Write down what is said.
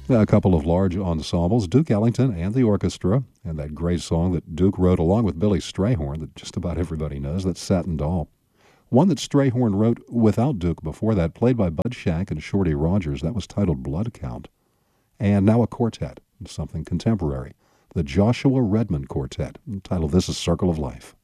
A couple of large ensembles, Duke Ellington and the orchestra, and that great song that Duke wrote along with Billy Strayhorn that just about everybody knows, that's Satin Doll. One that Strayhorn wrote without Duke before that, played by Bud Shank and Shorty Rogers, that was titled Blood Count. And now a quartet, something contemporary, the Joshua Redman Quartet, titled This is Circle of Life.